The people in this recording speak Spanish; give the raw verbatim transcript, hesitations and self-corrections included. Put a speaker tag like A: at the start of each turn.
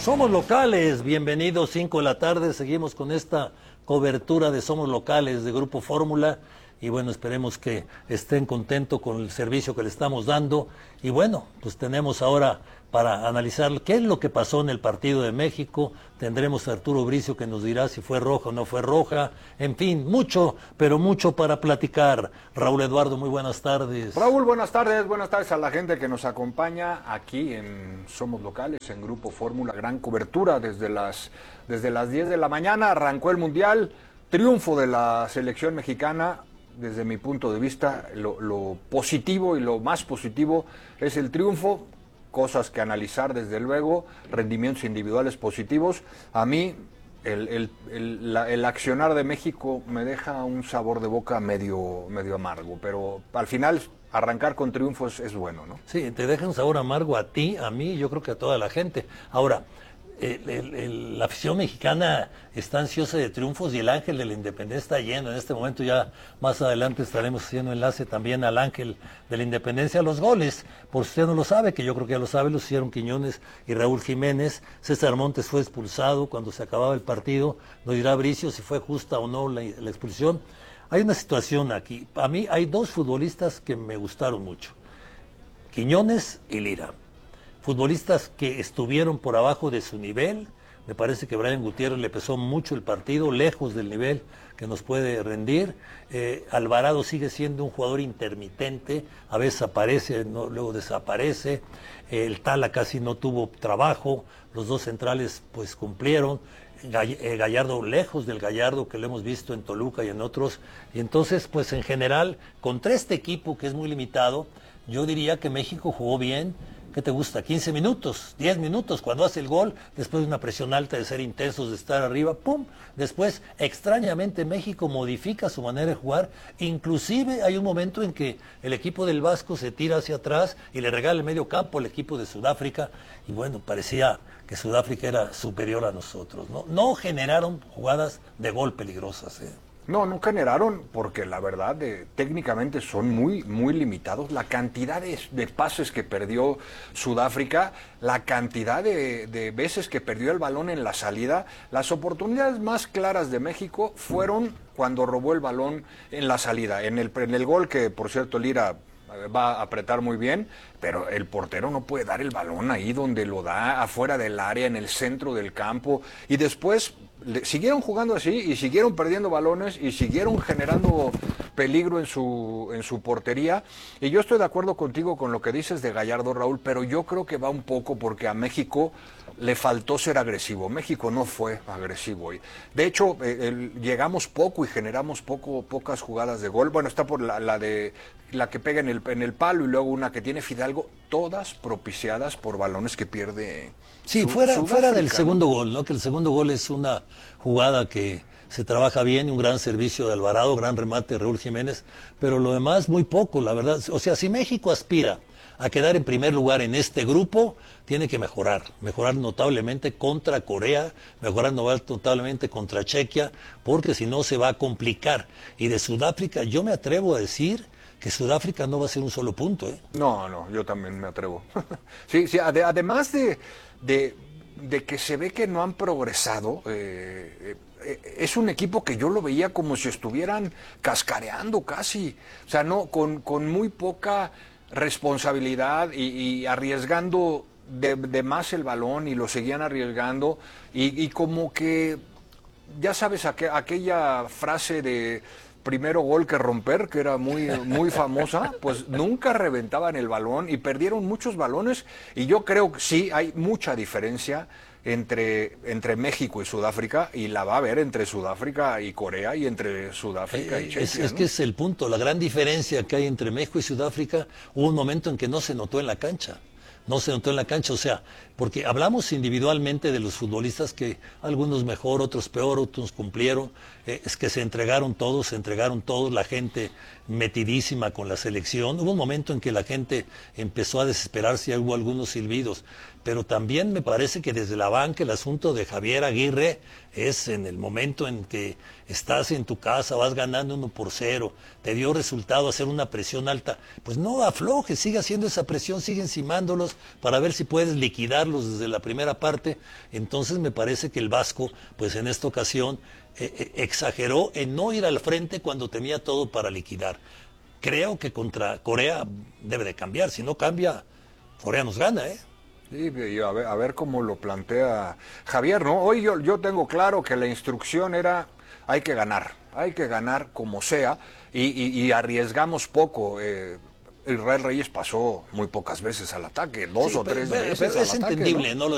A: Somos locales, bienvenidos, cinco de la tarde, seguimos con esta cobertura de Somos Locales de Grupo Fórmula y bueno, esperemos que estén contentos con el servicio que le estamos dando y bueno, pues tenemos ahora para analizar qué es lo que pasó en el partido de México, tendremos a Arturo Bricio que nos dirá si fue roja o no fue roja, en fin, mucho, pero mucho para platicar. Raúl Eduardo, muy buenas tardes.
B: Raúl, buenas tardes, buenas tardes a la gente que nos acompaña aquí en Somos Locales, en Grupo Fórmula, gran cobertura desde las, desde las diez de la mañana, arrancó el Mundial, triunfo de la selección mexicana. Desde mi punto de vista, lo, lo positivo y lo más positivo es el triunfo, cosas que analizar desde luego, rendimientos individuales positivos. A mí el, el, el, la, el accionar de México me deja un sabor de boca medio, medio amargo, pero al final arrancar con triunfos es bueno, ¿no? Sí,
A: te deja un sabor amargo a ti, a mí, yo creo que a toda la gente. Ahora, El, el, el, la afición mexicana está ansiosa de triunfos y el Ángel de la Independencia está lleno. En este momento ya más adelante estaremos haciendo enlace también al Ángel de la Independencia. Los goles, por si usted no lo sabe, que yo creo que ya lo sabe, los hicieron Quiñones y Raúl Jiménez. César Montes fue expulsado cuando se acababa el partido. Nos dirá Bricio si fue justa o no la, la expulsión. Hay una situación aquí. A mí hay dos futbolistas que me gustaron mucho. Quiñones y Lira. Futbolistas que estuvieron por abajo de su nivel. Me parece que Brian Gutiérrez le pesó mucho el partido, lejos del nivel que nos puede rendir. Eh, Alvarado sigue siendo un jugador intermitente, a veces aparece, no, luego desaparece. Eh, el Tala casi no tuvo trabajo, los dos centrales pues cumplieron. Gall eh, Gallardo lejos del Gallardo que lo hemos visto en Toluca y en otros. Y entonces pues en general, contra este equipo que es muy limitado, yo diría que México jugó bien. ¿Qué te gusta? quince minutos, diez minutos, cuando hace el gol, después de una presión alta de ser intensos, de estar arriba, ¡pum! Después, extrañamente, México modifica su manera de jugar, inclusive hay un momento en que el equipo del Vasco se tira hacia atrás y le regala el medio campo al equipo de Sudáfrica, y bueno, parecía que Sudáfrica era superior a nosotros, ¿no? No generaron jugadas de gol peligrosas, ¿eh?
B: No, no generaron, porque la verdad, eh, técnicamente son muy, muy limitados. La cantidad de, de pases que perdió Sudáfrica, la cantidad de, de veces que perdió el balón en la salida, las oportunidades más claras de México fueron cuando robó el balón en la salida. En el, en el gol que, por cierto, Lira va a apretar muy bien, pero el portero no puede dar el balón ahí donde lo da, afuera del área, en el centro del campo, y después le, siguieron jugando así y siguieron perdiendo balones y siguieron generando peligro en su, en su portería. Y yo estoy de acuerdo contigo con lo que dices de Gallardo, Raúl, pero yo creo que va un poco porque a México le faltó ser agresivo. México no fue agresivo hoy. De hecho, eh, el, llegamos poco y generamos poco, pocas jugadas de gol. Bueno, está por la, la de la que pega en el, en el palo y luego una que tiene Fidalgo, todas propiciadas por balones que pierde.
A: Sí, su, fuera, fuera del segundo gol, ¿no? Que el segundo gol es una jugada que se trabaja bien, un gran servicio de Alvarado, gran remate de Raúl Jiménez, pero lo demás muy poco, la verdad. O sea, si México aspira a quedar en primer lugar en este grupo, tiene que mejorar, mejorar notablemente contra Corea, mejorar notablemente contra Chequia, porque si no se va a complicar. Y de Sudáfrica, yo me atrevo a decir que Sudáfrica no va a ser un solo punto, ¿eh?
B: No, no, yo también me atrevo. sí, sí, ade además de, de, de que se ve que no han progresado, eh, eh, es un equipo que yo lo veía como si estuvieran cascareando casi, o sea, no, con, con muy poca responsabilidad y, y arriesgando de, de más el balón y lo seguían arriesgando y, y como que, ya sabes, aqu aquella frase de primero gol que romper, que era muy, muy famosa, pues nunca reventaban el balón y perdieron muchos balones y yo creo que sí, hay mucha diferencia entre, entre México y Sudáfrica y la va a haber entre Sudáfrica y Corea y entre Sudáfrica
A: eh,
B: y Chequia.
A: Es, es
B: ¿no?
A: que es el punto, la gran diferencia que hay entre México y Sudáfrica, hubo un momento en que no se notó en la cancha. No se notó en la cancha, o sea, porque hablamos individualmente de los futbolistas que algunos mejor, otros peor, otros cumplieron, eh, es que se entregaron todos, se entregaron todos, la gente metidísima con la selección. Hubo un momento en que la gente empezó a desesperarse y hubo algunos silbidos, pero también me parece que desde la banca el asunto de Javier Aguirre es en el momento en que estás en tu casa, vas ganando uno por cero, te dio resultado hacer una presión alta, pues no aflojes, sigue haciendo esa presión, sigue encimándolos para ver si puedes liquidarlos desde la primera parte. Entonces me parece que el Vasco, pues en esta ocasión, eh, eh, exageró en no ir al frente cuando tenía todo para liquidar. Creo que contra Corea debe de cambiar, si no cambia, Corea nos gana, ¿eh?
B: Sí, y a ver, a ver cómo lo plantea Javier, ¿no? Hoy yo, yo tengo claro que la instrucción era, hay que ganar, hay que ganar como sea, y, y, y arriesgamos poco. Eh, Israel Reyes pasó muy pocas veces al ataque, dos
A: Sí,
B: o
A: pero,
B: tres
A: pero,
B: veces
A: pero
B: al
A: es
B: ataque,
A: entendible,
B: ¿no?
A: ¿no?